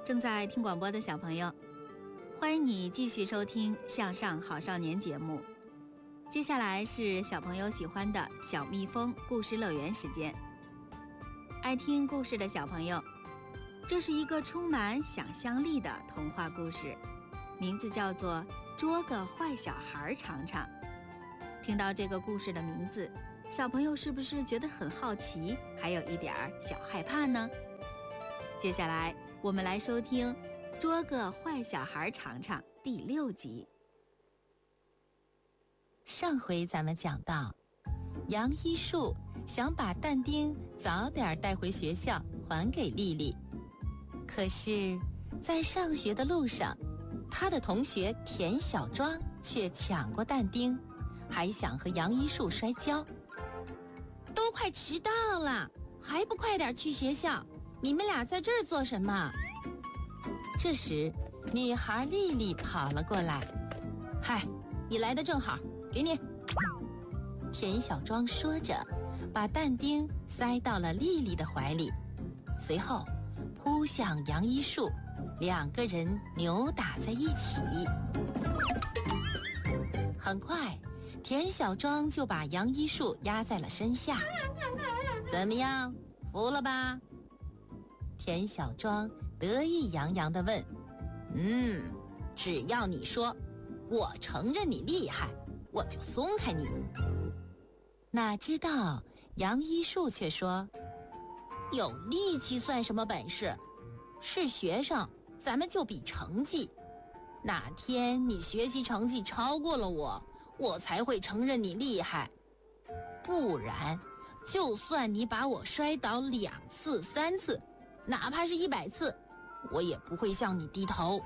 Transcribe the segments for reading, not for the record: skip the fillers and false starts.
正在听广播的小朋友，欢迎你继续收听《向上好少年》节目。接下来是小朋友喜欢的小蜜蜂故事乐园时间。爱听故事的小朋友，这是一个充满想象力的童话故事，名字叫做《捉个坏小孩尝尝》。听到这个故事的名字，小朋友是不是觉得很好奇，还有一点小害怕呢？接下来我们来收听《捉个坏小孩尝尝》第6集。 上回咱们讲到，杨一树想把但丁早点带回学校还给丽丽，可是在上学的路上，他的同学田小庄却抢过但丁，还想和杨一树摔跤。都快迟到了，还不快点去学校？你们俩在这儿做什么？这时女孩丽丽跑了过来。嗨，你来的正好，给你。田小庄说着，把但丁塞到了丽丽的怀里，随后扑向杨一树，两个人扭打在一起。很快田小庄就把杨一树压在了身下。怎么样，服了吧？田小庄得意洋洋地问。只要你说我承认你厉害，我就松开你。哪知道杨一树却说，有力气算什么本事？是学生，咱们就比成绩。哪天你学习成绩超过了我，我才会承认你厉害。不然，就算你把我摔倒2次3次，哪怕是100次，我也不会向你低头。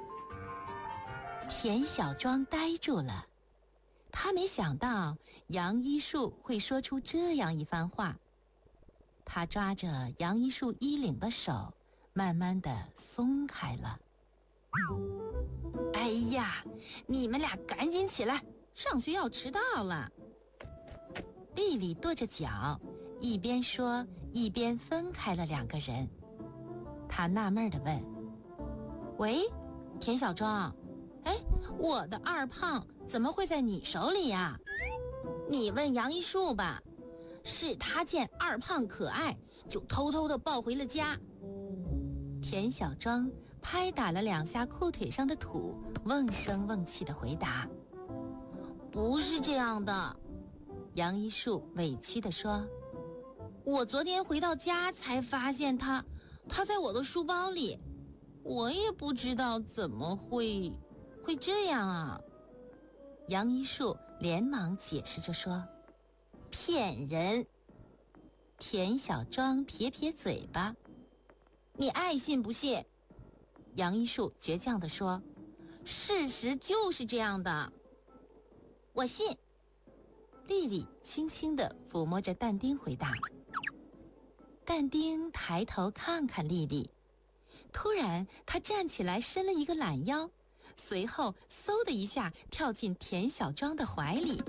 田小庄呆住了，他没想到杨一树会说出这样一番话。他抓着杨一树衣领的手，慢慢地松开了。哎呀，你们俩赶紧起来，上学要迟到了。丽丽跺着脚，一边说一边分开了两个人。她纳闷地问，喂，田小庄，我的二胖怎么会在你手里呀？你问杨一树吧，是他见二胖可爱，就偷偷地抱回了家。田小庄拍打了2下裤腿上的土，瓮声瓮气地回答，不是这样的。杨一树委屈地说，我昨天回到家才发现他在我的书包里，我也不知道怎么会这样啊。杨一树连忙解释着说，骗人。田小庄撇撇嘴巴，你爱信不信？杨一树倔强地说，事实就是这样的。我信。丽丽轻轻地抚摸着但丁回答。但丁抬头看看丽丽，突然他站起来伸了一个懒腰，随后嗖的一下跳进田小庄的怀里。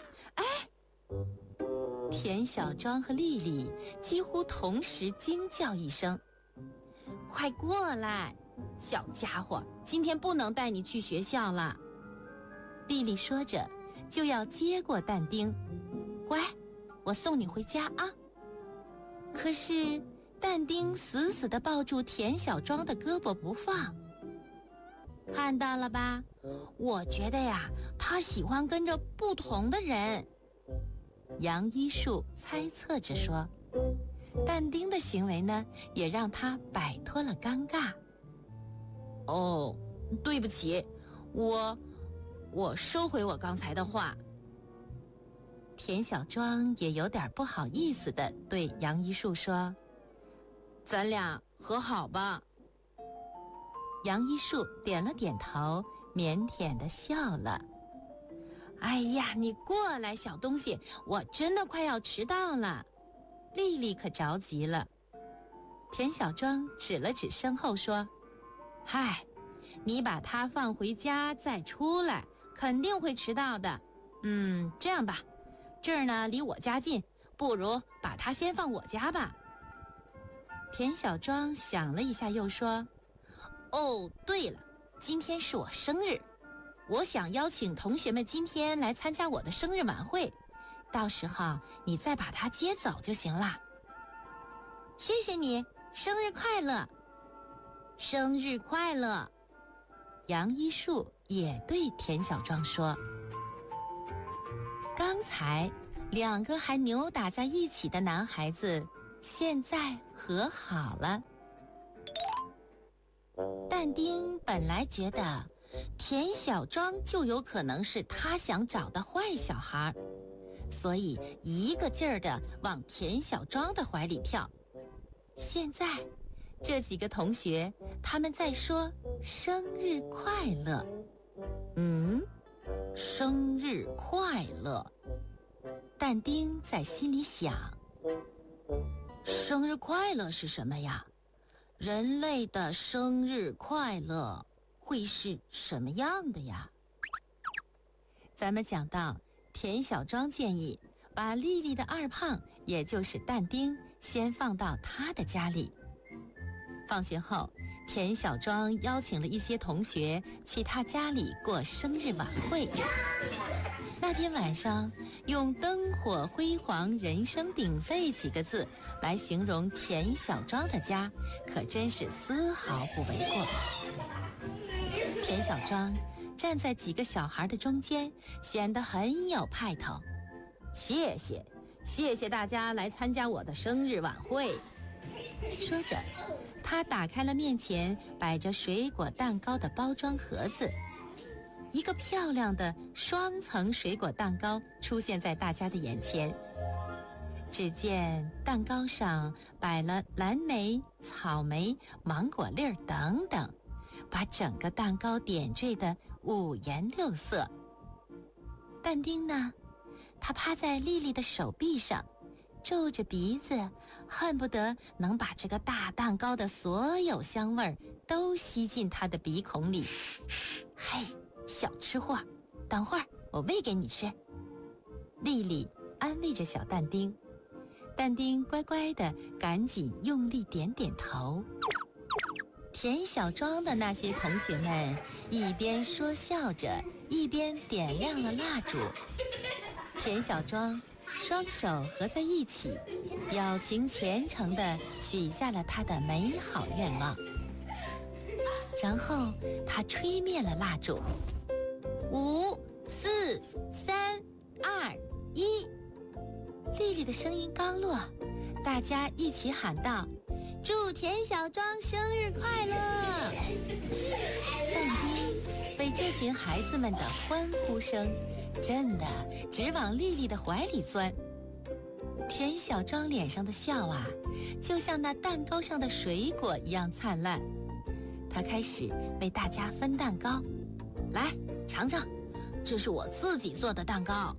田小庄和丽丽几乎同时惊叫一声，快过来，小家伙，今天不能带你去学校了。丽丽说着就要接过但丁，乖，我送你回家啊。可是但丁死死地抱住田小庄的胳膊不放。看到了吧，我觉得呀，他喜欢跟着不同的人。杨一树猜测着说，但丁的行为呢，也让他摆脱了尴尬。哦，对不起，我收回我刚才的话。田小庄也有点不好意思地对杨一树说，咱俩和好吧。杨一树点了点头，腼腆地笑了。哎呀，你过来，小东西，我真的快要迟到了。丽丽可着急了。田小庄指了指身后说，嗨，你把他放回家再出来，肯定会迟到的。这样吧，这儿呢离我家近，不如把他先放我家吧。田小庄想了一下又说， 哦，对了，今天是我生日，我想邀请同学们今天来参加我的生日晚会，到时候你再把它接走就行了。谢谢你，生日快乐！生日快乐！杨一树也对田小庄说。刚才2个还扭打在一起的男孩子，现在和好了。但丁本来觉得田小庄就有可能是他想找的坏小孩，所以一个劲儿地往田小庄的怀里跳。现在这几个同学他们在说生日快乐。生日快乐。但丁在心里想，生日快乐是什么呀？人类的生日快乐会是什么样的呀？咱们讲到田小庄建议把丽丽的二胖，也就是但丁，先放到他的家里。放学后，田小庄邀请了一些同学去他家里过生日晚会。那天晚上，用灯火辉煌、人声鼎沸几个字来形容田小庄的家，可真是丝毫不为过。田小庄站在几个小孩的中间，显得很有派头。谢谢大家来参加我的生日晚会。说着，他打开了面前摆着水果蛋糕的包装盒子。一个漂亮的双层水果蛋糕出现在大家的眼前。只见蛋糕上摆了蓝莓、草莓、芒果粒儿等等，把整个蛋糕点缀得五颜六色。但丁呢，他趴在丽丽的手臂上，皱着鼻子，恨不得能把这个大蛋糕的所有香味儿都吸进他的鼻孔里。嘿，小吃货，等会儿我喂给你吃。丽丽安慰着小但丁，但丁乖乖地赶紧用力点点头。田小庄的那些同学们一边说笑着，一边点亮了蜡烛。田小庄双手合在一起，表情虔诚地许下了他的美好愿望。然后他吹灭了蜡烛。5、4、3、2、1，丽丽的声音刚落，大家一起喊道：“祝田小庄生日快乐！”但丁被这群孩子们的欢呼声震得直往丽丽的怀里钻。田小庄脸上的笑啊，就像那蛋糕上的水果一样灿烂。他开始为大家分蛋糕，来尝尝，这是我自己做的蛋糕。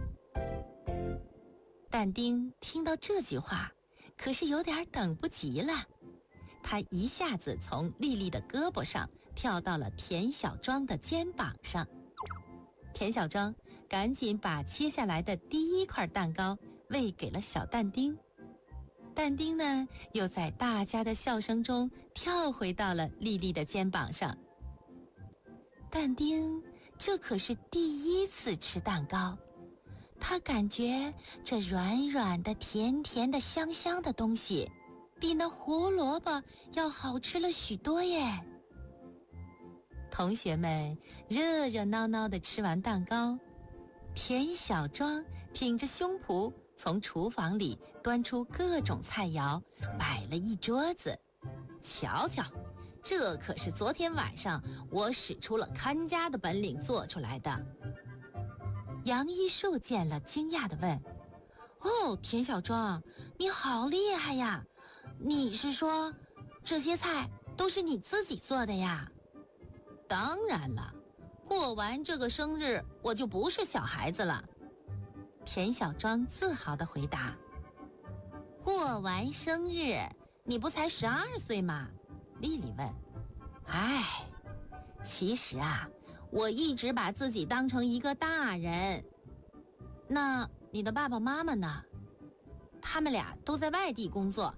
但丁听到这句话，可是有点等不及了。他一下子从丽丽的胳膊上跳到了田小庄的肩膀上。田小庄赶紧把切下来的第一块蛋糕喂给了小但丁。但丁呢，又在大家的笑声中跳回到了丽丽的肩膀上。但丁这可是第一次吃蛋糕，他感觉这软软的、甜甜的、香香的东西，比那胡萝卜要好吃了许多耶。同学们热热闹闹地吃完蛋糕，田小庄挺着胸脯从厨房里端出各种菜肴，摆了一桌子。瞧瞧，这可是昨天晚上我使出了看家的本领做出来的。杨一树见了，惊讶地问：“哦，田小庄，你好厉害呀！你是说这些菜都是你自己做的呀？”“当然了，过完这个生日，我就不是小孩子了。”田小庄自豪地回答。“过完生日，你不才12岁吗？”丽丽问。“哎，其实啊，我一直把自己当成一个大人。那你的爸爸妈妈呢？他们俩都在外地工作，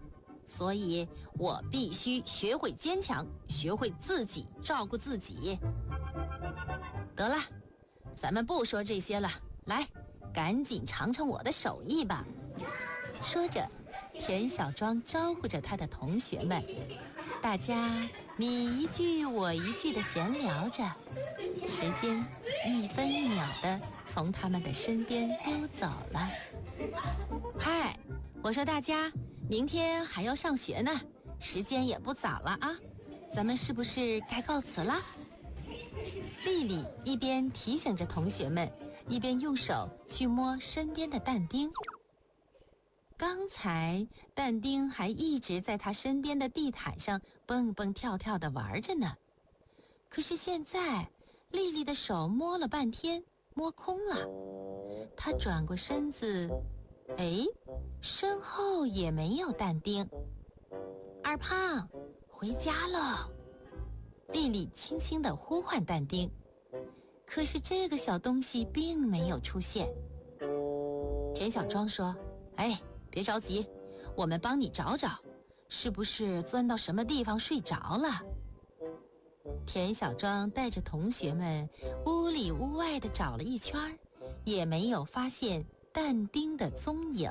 所以我必须学会坚强，学会自己照顾自己。得了，咱们不说这些了，来，赶紧尝尝我的手艺吧。说着，田小庄招呼着他的同学们，大家你一句我一句的闲聊着，时间一分一秒的从他们的身边溜走了。嗨，我说大家，明天还要上学呢，时间也不早了啊，咱们是不是该告辞了？丽丽一边提醒着同学们，一边用手去摸身边的但丁。刚才但丁还一直在他身边的地毯上蹦蹦跳跳地玩着呢，可是现在丽丽的手摸了半天，摸空了。她转过身子，哎，身后也没有但丁。二胖，回家喽！丽丽轻轻地呼唤但丁，可是这个小东西并没有出现。田小庄说：“哎，别着急，我们帮你找找，是不是钻到什么地方睡着了？”田小庄带着同学们屋里屋外的找了一圈，也没有发现但丁的踪影。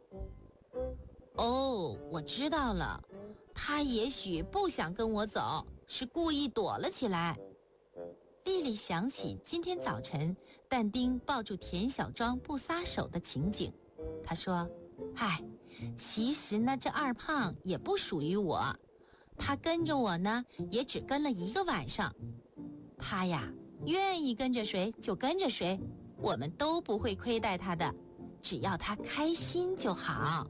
哦，我知道了，他也许不想跟我走，是故意躲了起来。丽丽想起今天早晨但丁抱住田小庄不撒手的情景，她说：“嗨，其实呢，这二胖也不属于我，他跟着我呢，也只跟了1个晚上。他呀，愿意跟着谁就跟着谁，我们都不会亏待他的，只要他开心就好。”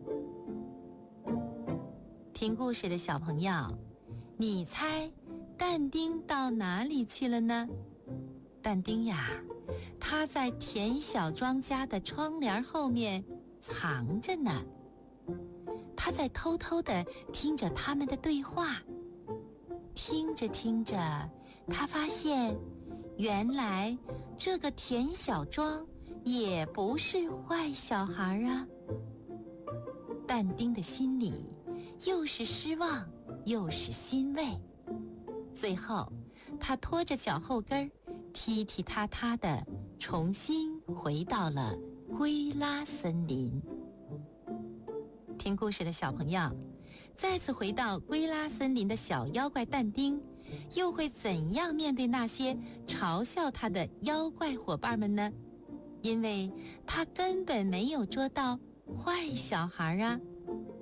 听故事的小朋友，你猜但丁到哪里去了呢？但丁呀，他在田小庄家的窗帘后面藏着呢，他在偷偷地听着他们的对话。听着听着，他发现原来这个田小庄也不是坏小孩啊。但丁的心里又是失望又是欣慰，最后他拖着脚后跟踢踢踏踏地重新回到了圭拉森林。听故事的小朋友，再次回到圭拉森林的小妖怪但丁，又会怎样面对那些嘲笑他的妖怪伙伴们呢？因为他根本没有捉到坏小孩啊。